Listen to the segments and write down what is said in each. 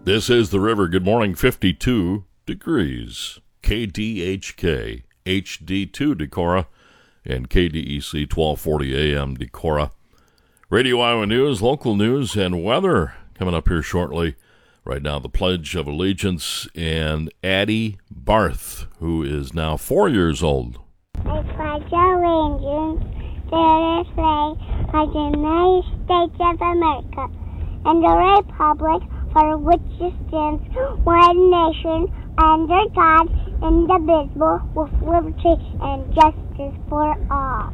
This is the river. Good morning, 52 degrees. KDHK, HD2 Decorah, and KDEC 1240 AM Decorah. Radio Iowa News, local news, and weather coming up here shortly. Right now, the Pledge of Allegiance, and Addie Barth, who is now 4 years old. I pledge allegiance to the flag of the United States of America and the republic for which it stands, one nation, under God, indivisible, with liberty and justice for all.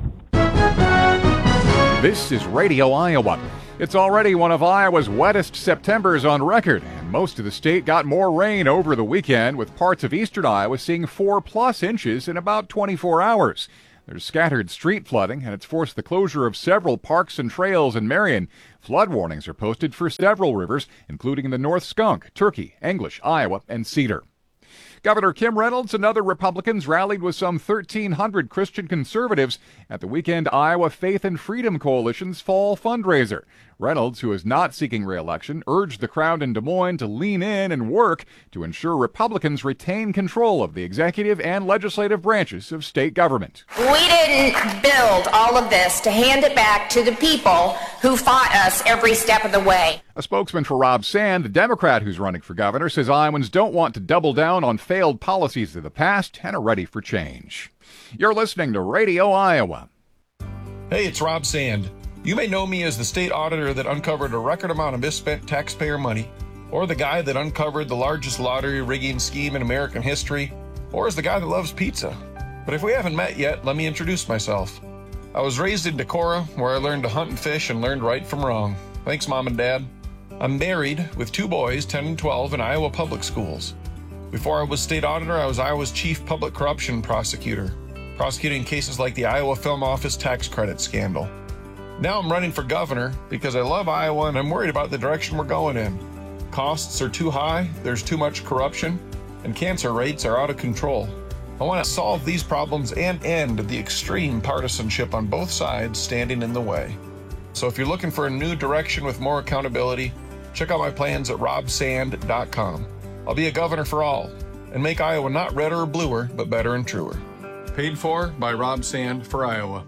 This is Radio Iowa. It's already one of Iowa's wettest Septembers on record, and most of the state got more rain over the weekend, with parts of eastern Iowa seeing 4+ inches in about 24 hours. There's scattered street flooding, and it's forced the closure of several parks and trails in Marion. Flood warnings are posted for several rivers, including the North Skunk, Turkey, English, Iowa, and Cedar. Governor Kim Reynolds and other Republicans rallied with some 1,300 Christian conservatives at the weekend Iowa Faith and Freedom Coalition's fall fundraiser. Reynolds, who is not seeking re-election, urged the crowd in Des Moines to lean in and work to ensure Republicans retain control of the executive and legislative branches of state government. We didn't build all of this to hand it back to the people who fought us every step of the way. A spokesman for Rob Sand, the Democrat who's running for governor, says Iowans don't want to double down on failed policies of the past and are ready for change. You're listening to Radio Iowa. Hey, it's Rob Sand. You may know me as the state auditor that uncovered a record amount of misspent taxpayer money, or the guy that uncovered the largest lottery rigging scheme in American history, or as the guy that loves pizza. But if we haven't met yet, let me introduce myself. I was raised in Decorah, where I learned to hunt and fish and learned right from wrong. Thanks, Mom and Dad. I'm married with 2 boys, 10 and 12, in Iowa public schools. Before I was state auditor, I was Iowa's chief public corruption prosecutor, prosecuting cases like the Iowa Film Office tax credit scandal. Now I'm running for governor because I love Iowa and I'm worried about the direction we're going in. Costs are too high, there's too much corruption, and cancer rates are out of control. I want to solve these problems and end the extreme partisanship on both sides standing in the way. So if you're looking for a new direction with more accountability, check out my plans at robsand.com. I'll be a governor for all and make Iowa not redder or bluer, but better and truer. Paid for by Rob Sand for Iowa.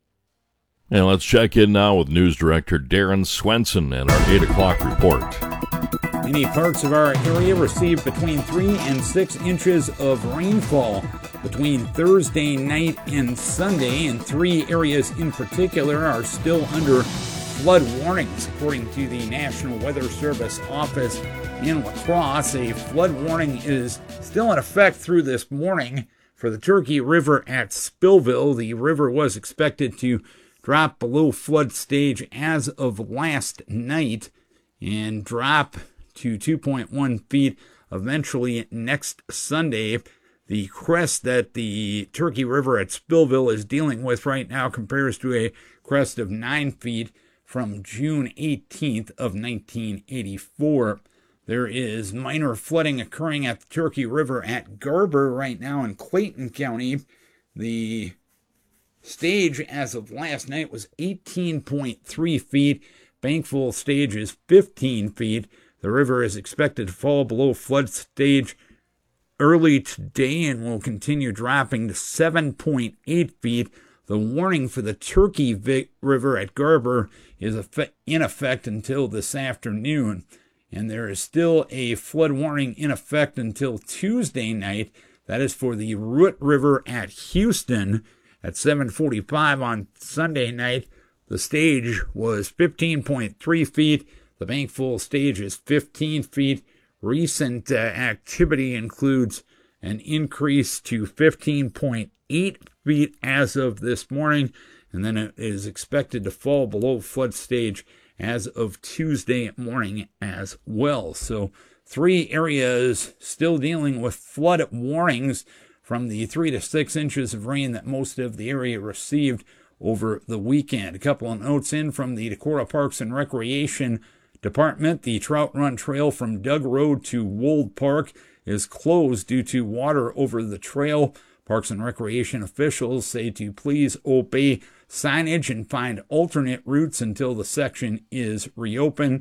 And let's check in now with News Director Darren Swenson and our 8 o'clock report. Many parts of our area received between 3 and 6 inches of rainfall between Thursday night and Sunday, and 3 areas in particular are still under flood warnings. According to the National Weather Service office in La Crosse, a flood warning is still in effect through this morning for the Turkey River at Spillville. The river was expected to drop below flood stage as of last night and drop to 2.1 feet eventually next Sunday. The crest that the Turkey River at Spillville is dealing with right now compares to a crest of 9 feet from June 18th of 1984. There is minor flooding occurring at the Turkey River at Garber right now in Clayton County. The stage as of last night was 18.3 feet. Bankfull stage is 15 feet. The river is expected to fall below flood stage early today and will continue dropping to 7.8 feet. The warning for the Turkey River at Garber is in effect until this afternoon. And there is still a flood warning in effect until Tuesday night. That is for the Root River at Houston. At 7:45 on Sunday night, the stage was 15.3 feet. The Bankfull stage is 15 feet. Recent activity includes an increase to 15.8 feet as of this morning, and then it is expected to fall below flood stage as of Tuesday morning as well. So 3 areas still dealing with flood warnings from the 3 to 6 inches of rain that most of the area received over the weekend. A couple of notes in from the Decorah Parks and Recreation Department. The Trout Run Trail from Doug Road to Wold Park is closed due to water over the trail. Parks and Recreation officials say to please obey signage and find alternate routes until the section is reopened.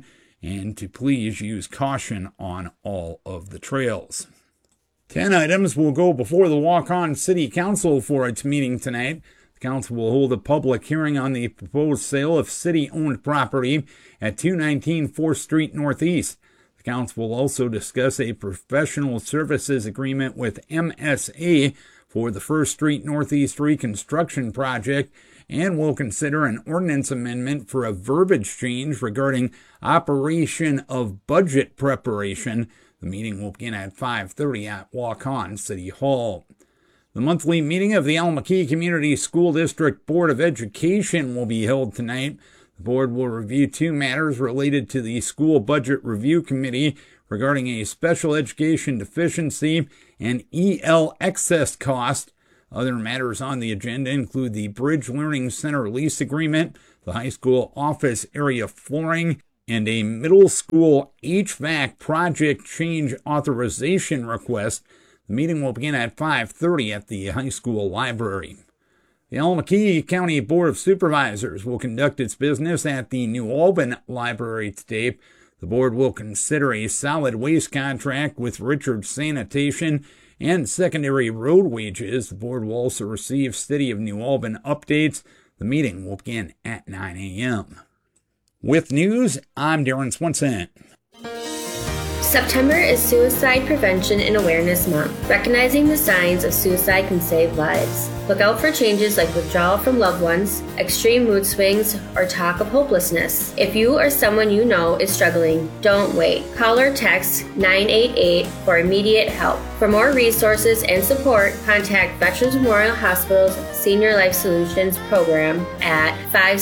and to please use caution on all of the trails. 10 items will go before the Waukon City Council for its meeting tonight. The council will hold a public hearing on the proposed sale of city-owned property at 219 4th Street Northeast. The council will also discuss a professional services agreement with MSA for the 1st Street Northeast reconstruction project, and will consider an ordinance amendment for a verbiage change regarding operation of budget preparation. The meeting will begin at 5:30 at Waukon City Hall. The monthly meeting of the Al McKee Community School District Board of Education will be held tonight. The board will review 2 matters related to the School Budget Review Committee regarding a special education deficiency and EL excess cost. Other matters on the agenda include the Bridge Learning Center lease agreement, the high school office area flooring, and a middle school HVAC project change authorization request. The meeting will begin at 5:30 at the high school library. The Al McKee County Board of Supervisors will conduct its business at the New Albin Library today. The board will consider a solid waste contract with Richards Sanitation and secondary road wages. The board will also receive City of New Albin updates. The meeting will begin at 9 a.m. With news, I'm Darren Swenson. September is Suicide Prevention and Awareness Month. Recognizing the signs of suicide can save lives. Look out for changes like withdrawal from loved ones, extreme mood swings, or talk of hopelessness. If you or someone you know is struggling, don't wait. Call or text 988 for immediate help. For more resources and support, contact Veterans Memorial Hospital's Senior Life Solutions program at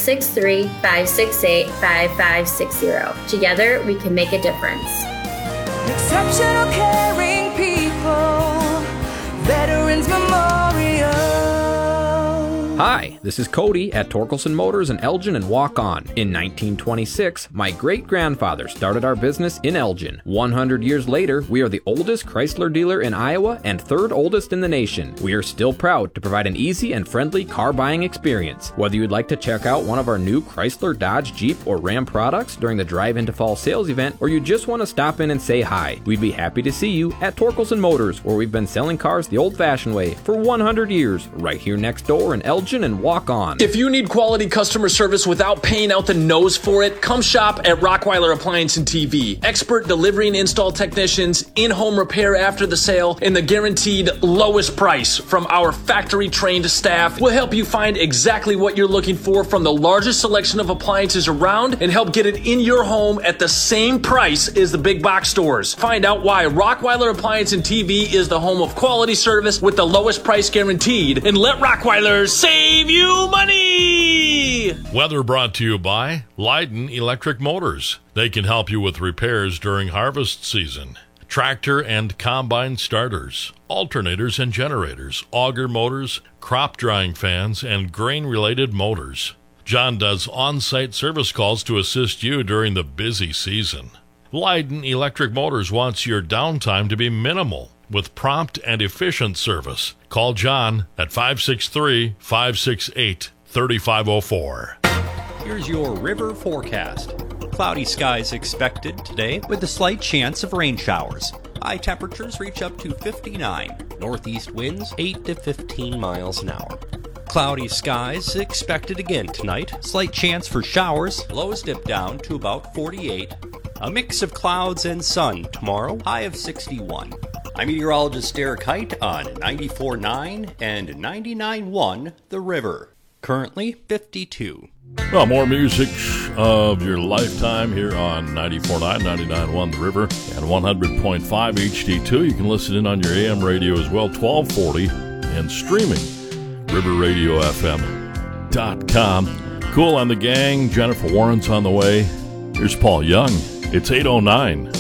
563-568-5560. Together, we can make a difference. Exceptional caring people, Veterans Memorial. Hi, this is Cody at Torkelson Motors in Elgin and Waukon. In 1926, my great-grandfather started our business in Elgin. 100 years later, we are the oldest Chrysler dealer in Iowa and 3rd oldest in the nation. We are still proud to provide an easy and friendly car buying experience. Whether you'd like to check out one of our new Chrysler, Dodge, Jeep, or Ram products during the Drive Into Fall sales event, or you just want to stop in and say hi, we'd be happy to see you at Torkelson Motors, where we've been selling cars the old-fashioned way for 100 years, right here next door in Elgin and Waukon. If you need quality customer service without paying out the nose for it, come shop at Rockweiler Appliance and TV. Expert delivery and install technicians, in-home repair after the sale, and the guaranteed lowest price from our factory-trained staff will help you find exactly what you're looking for from the largest selection of appliances around and help get it in your home at the same price as the big box stores. Find out why Rockweiler Appliance and TV is the home of quality service with the lowest price guaranteed, and let Rockweiler save you money! Weather brought to you by Leiden Electric Motors. They can help you with repairs during harvest season. Tractor and combine starters, alternators and generators, auger motors, crop drying fans, and grain-related motors. John does on-site service calls to assist you during the busy season. Leiden Electric Motors wants your downtime to be minimal with prompt and efficient service. Call John at 563-568-3504. Here's your river forecast. Cloudy skies expected today with a slight chance of rain showers. High temperatures reach up to 59. Northeast winds 8 to 15 miles an hour. Cloudy skies expected again tonight. Slight chance for showers. Lows dip down to about 48. A mix of clouds and sun tomorrow. High of 61. I'm meteorologist Derek Height on 94.9 and 99.1 The River. Currently 52. Well, more music of your lifetime here on 94.9, 99.1 The River, and 100.5 HD2. You can listen in on your AM radio as well, 1240, and streaming, riverradiofm.com. Cool on the gang. Jennifer Warren's on the way. Here's Paul Young. It's 8:09.